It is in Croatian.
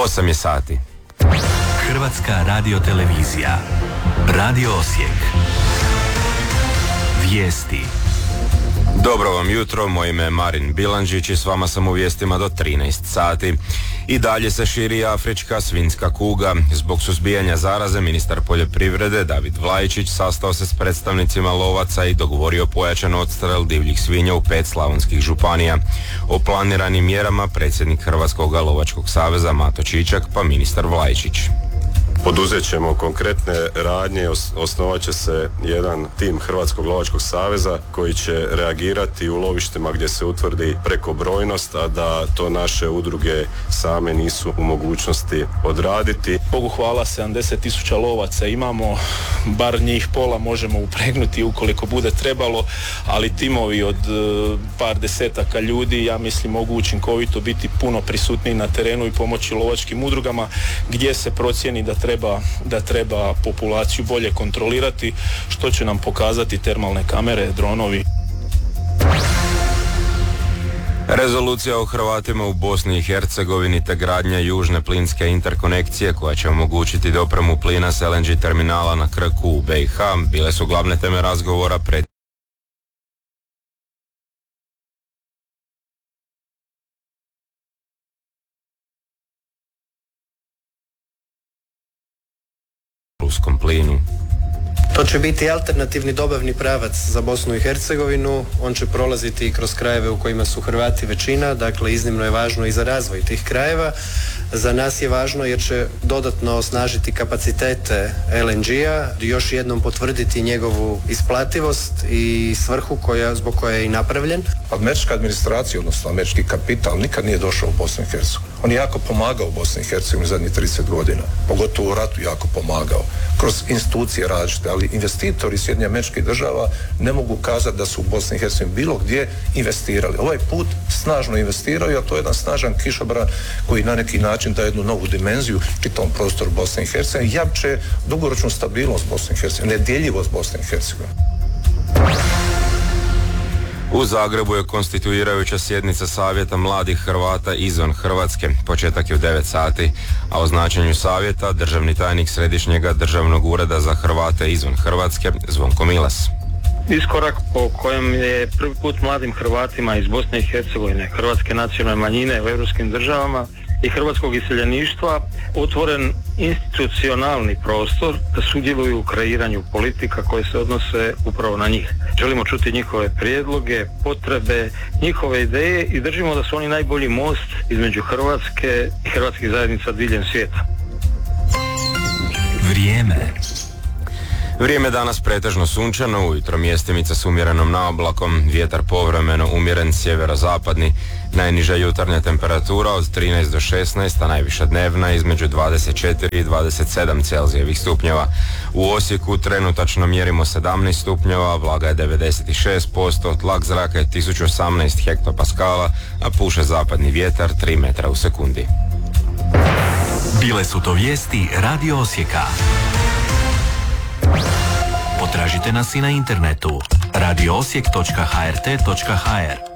8 je sati. Hrvatska radiotelevizija. Radio Osijek. Vijesti. Dobro vam jutro, moje ime je Marin Bilandžić i s vama sam u vijestima do 13 sati. I dalje se širi afrička svinjska kuga. Zbog suzbijanja zaraze, ministar poljoprivrede David Vlaičić sastao se s predstavnicima lovaca i dogovorio pojačan odstrel divljih svinja u 5 slavonskih županija. O planiranim mjerama predsjednik Hrvatskog lovačkog saveza Mato Čičak pa ministar Vlaičić. Poduzet ćemo konkretne radnje, osnovat će se jedan tim Hrvatskog lovačkog saveza koji će reagirati u lovištima gdje se utvrdi prekobrojnost, a da to naše udruge same nisu u mogućnosti odraditi. Bogu hvala, 70.000 lovaca imamo, bar njih pola možemo upregnuti ukoliko bude trebalo, ali timovi od par desetaka ljudi, ja mislim, mogu učinkovito biti puno prisutniji na terenu i pomoći lovačkim udrugama gdje se procijeni da treba populaciju bolje kontrolirati, što će nam pokazati termalne kamere, dronovi. Rezolucija o Hrvatima u Bosni i Hercegovini te gradnja južne plinske interkonekcije koja će omogućiti dopremu plina s LNG terminala na Krku u BiH bile su glavne teme razgovora pred ruskom plinu. To će biti alternativni dobavni pravac za Bosnu i Hercegovinu. On će prolaziti i kroz krajeve u kojima su Hrvati većina, dakle iznimno je važno i za razvoj tih krajeva. Za nas je važno jer će dodatno osnažiti kapacitete LNG-a, još jednom potvrditi njegovu isplativost i svrhu zbog koje je i napravljen. Američka administracija, odnosno američki kapital, nikad nije došao u Bosnu i Hercegovinu. On je jako pomagao u Bosni i Hercegovini zadnjih 30 godina, pogotovo u ratu jako pomagao, kroz institucije različite, ali investitori Sjedinjenih Američkih Država ne mogu kazati da su u Bosni i Hercegovini bilo gdje investirali. Ovaj put snažno investiraju, a to je jedan snažan kišobran koji na neki način daje jednu novu dimenziju čitavom prostoru Bosne i Hercegovine i jamče dugoročnu stabilnost Bosne i Hercegovine, nedjeljivost Bosne i Hercegovine. U Zagrebu je konstituirajuća sjednica Savjeta mladih Hrvata izvan Hrvatske. Početak je u 9 sati, a o značenju savjeta državni tajnik Središnjega državnog ureda za Hrvate izvan Hrvatske Zvonko Milas. Iskorak po kojem je prvi put mladim Hrvatima iz Bosne i Hercegovine, hrvatske nacionalne manjine u europskim državama i hrvatskog iseljeništva otvoren institucionalni prostor da sudjeluju u kreiranju politika koje se odnose upravo na njih. Želimo čuti njihove prijedloge, potrebe, njihove ideje i držimo da su oni najbolji most između Hrvatske i hrvatskih zajednica diljem svijeta. Vrijeme danas pretežno sunčano, ujutro mjestimica s umjerenom naoblakom, vjetar povremeno umjeren sjeverozapadni, najniža jutarnja temperatura od 13 do 16, a najviša dnevna između 24 i 27 celzijevih stupnjeva. U Osijeku trenutačno mjerimo 17 stupnjeva, vlaga je 96%, tlak zraka je 1018 hektopaskala, a puše zapadni vjetar 3 metra u sekundi. Bile su to vijesti Radio Osijeka. Potražite nas i na internetu radioosijek.hrt.hr.